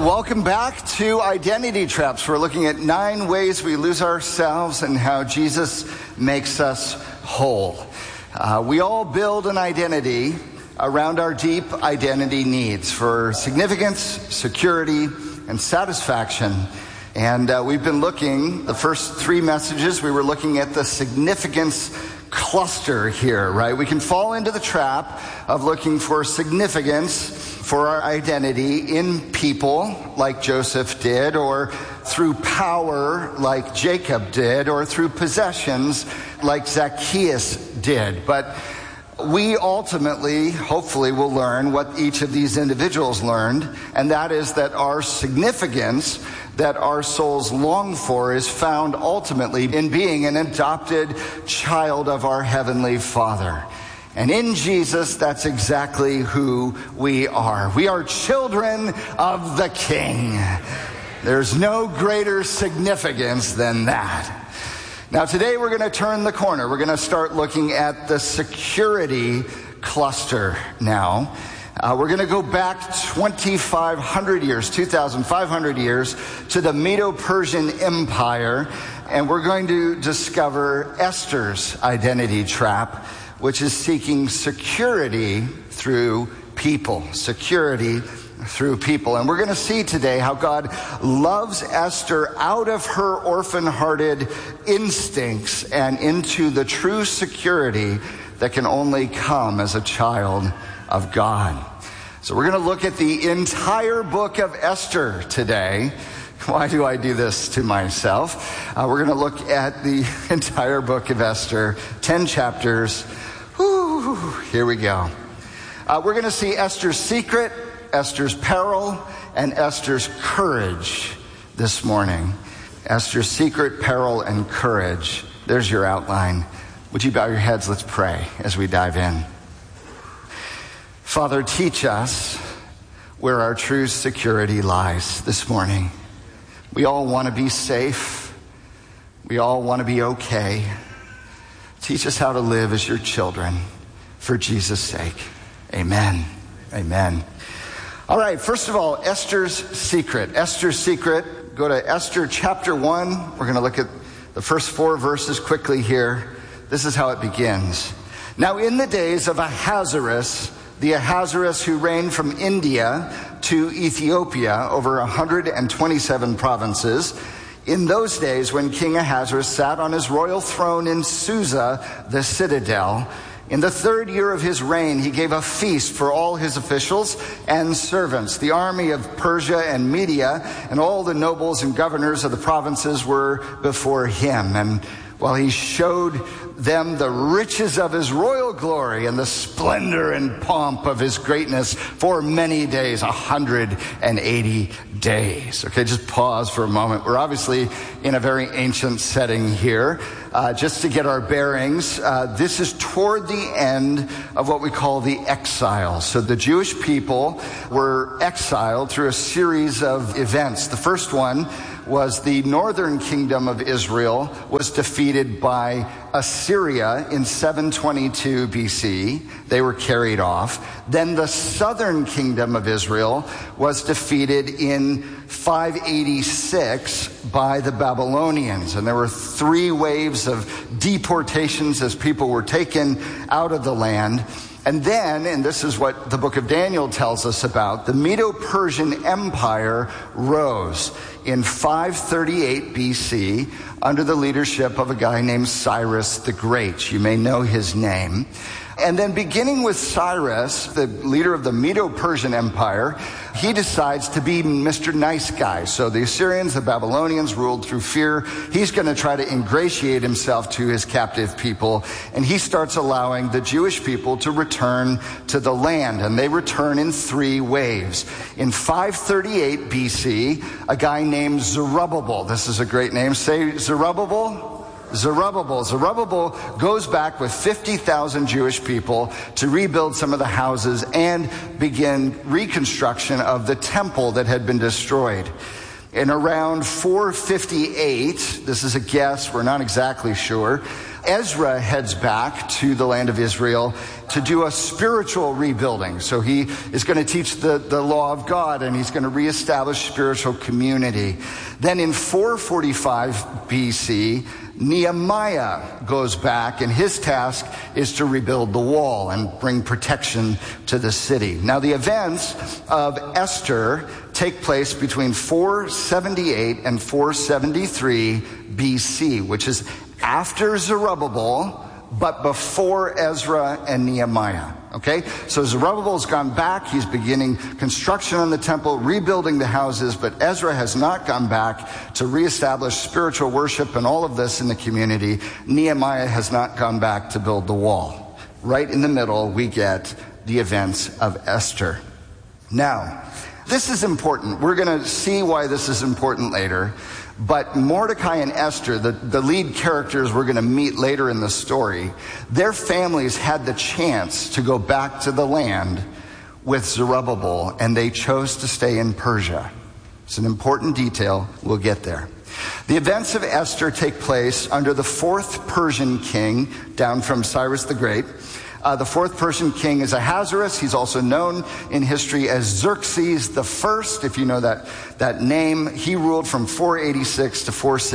Welcome back to Identity Traps. We're looking at 9 ways we lose ourselves and how Jesus makes us whole. We all build an identity around our deep identity needs for significance, security, and satisfaction. And we've been looking, the first 3 messages, we were looking at the significance cluster here, right? We can fall into the trap of looking for significance for our identity in people like Joseph did, or through power like Jacob did, or through possessions like Zacchaeus did. But we ultimately, hopefully, will learn what each of these individuals learned, and that is that our significance that our souls long for is found ultimately in being an adopted child of our Heavenly Father. And in Jesus, that's exactly who we are. We are children of the King. There's no greater significance than that. Now, today we're going to turn the corner. We're going to start looking at the security cluster now. We're going to go back 2,500 years, 2,500 years, to the Medo-Persian Empire, and we're going to discover Esther's identity trap, which is seeking security through people. Security through people. And we're going to see today how God loves Esther out of her orphan-hearted instincts and into the true security that can only come as a child of God. So we're going to look at the entire book of Esther today. Why do I do this to myself? We're going to look at the entire book of Esther, 10 chapters. Whew, here we go. We're going to see Esther's secret, Esther's peril, and Esther's courage this morning. Esther's secret, peril, and courage. There's your outline. Would you bow your heads? Let's pray as we dive in. Father, teach us where our true security lies this morning. We all want to be safe. We all want to be okay. Teach us how to live as your children for Jesus' sake. Amen. Amen. All right, first of all, Esther's secret. Esther's secret. Go to Esther chapter 1. We're going to look at the first 4 verses quickly here. This is how it begins. Now, in the days of Ahasuerus, the Ahasuerus who reigned from India to Ethiopia over 127 provinces, in those days when King Ahasuerus sat on his royal throne in Susa, the citadel, in the 3rd year of his reign, he gave a feast for all his officials and servants. The army of Persia and Media and all the nobles and governors of the provinces were before him. And while he showed them the riches of his royal glory and the splendor and pomp of his greatness for many days, 180 days. Okay, just pause for a moment. We're obviously in a very ancient setting here. Just to get our bearings, this is toward the end of what we call the exile. So the Jewish people were exiled through a series of events. The first one was the northern kingdom of Israel was defeated by Assyria in 722 BC. They were carried off. Then the southern kingdom of Israel was defeated in 586 by the Babylonians. And there were 3 waves of deportations as people were taken out of the land. And then, and this is what the book of Daniel tells us about, the Medo-Persian Empire rose in 538 BC under the leadership of a guy named Cyrus the Great. You may know his name. And then beginning with Cyrus, the leader of the Medo-Persian Empire, he decides to be Mr. Nice Guy. So the Assyrians, the Babylonians ruled through fear. He's going to try to ingratiate himself to his captive people. And he starts allowing the Jewish people to return to the land. And they return in 3 waves. In 538 BC, a guy named Zerubbabel. This is a great name. Say Zerubbabel. Zerubbabel goes back with 50,000 Jewish people to rebuild some of the houses and begin reconstruction of the temple that had been destroyed. In around 458, this is a guess, we're not exactly sure, Ezra heads back to the land of Israel to do a spiritual rebuilding. So he is going to teach the law of God, and he's going to reestablish spiritual community. Then in 445 BC, Nehemiah goes back, and his task is to rebuild the wall and bring protection to the city. Now, the events of Esther take place between 478 and 473 BC, which is after Zerubbabel, but before Ezra and Nehemiah. Okay? So Zerubbabel's gone back. He's beginning construction on the temple, rebuilding the houses, but Ezra has not gone back to reestablish spiritual worship and all of this in the community. Nehemiah has not gone back to build the wall. Right in the middle, we get the events of Esther. Now, this is important. We're going to see why this is important later. But Mordecai and Esther, the lead characters we're going to meet later in the story, their families had the chance to go back to the land with Zerubbabel, and they chose to stay in Persia. It's an important detail. We'll get there. The events of Esther take place under the fourth Persian king, down from Cyrus the Great. The fourth Persian king is Ahasuerus. He's also known in history as Xerxes the First, if you know that name. He ruled from 486 to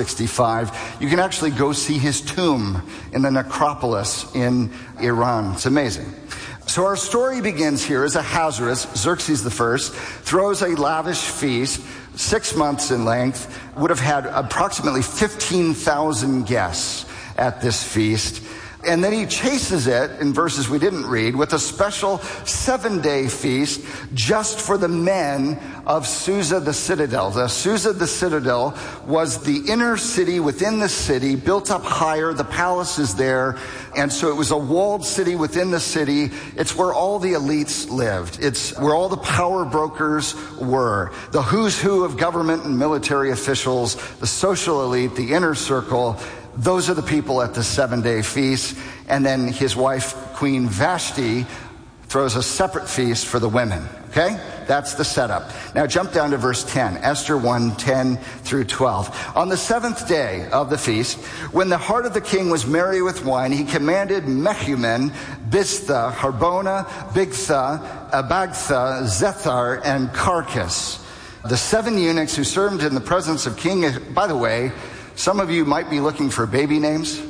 465. You can actually go see his tomb in the necropolis in Iran. It's amazing. So our story begins here as Ahasuerus, Xerxes the First, throws a lavish feast, 6 months in length, would have had approximately 15,000 guests at this feast. And then he chases it, in verses we didn't read, with a special 7-day feast just for the men of Susa the Citadel. The Susa the Citadel was the inner city within the city, built up higher. The palace is there. And so it was a walled city within the city. It's where all the elites lived. It's where all the power brokers were. The who's who of government and military officials, the social elite, the inner circle. Those are the people at the 7-day feast. And then his wife, Queen Vashti, throws a separate feast for the women. Okay? That's the setup. Now jump down to verse 10. Esther 1:10 through 12. On the 7th day of the feast, when the heart of the king was merry with wine, he commanded Mehuman, Biztha, Harbona, Bigtha, Abagtha, Zethar, and Carcass, the 7 eunuchs who served in the presence of King. By the way, some of you might be looking for baby names.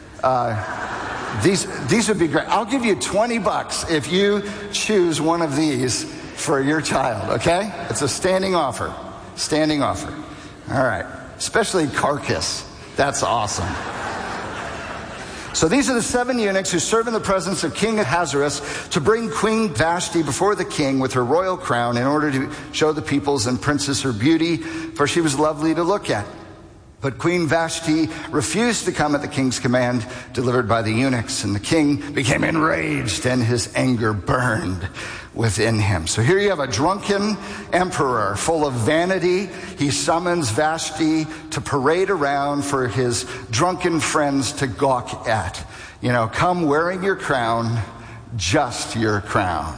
These would be great. I'll give you $20 if you choose one of these for your child, okay? It's a standing offer. Standing offer. All right. Especially Carcass. That's awesome. So these are the 7 eunuchs who serve in the presence of King Ahasuerus to bring Queen Vashti before the king with her royal crown in order to show the peoples and princes her beauty, for she was lovely to look at. But Queen Vashti refused to come at the king's command delivered by the eunuchs, and the king became enraged and his anger burned within him. So here you have a drunken emperor full of vanity. He summons Vashti to parade around for his drunken friends to gawk at. You know, come wearing your crown, just your crown.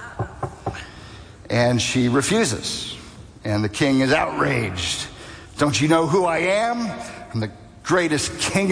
And she refuses, and the king is outraged. Don't you know who I am? I'm the greatest king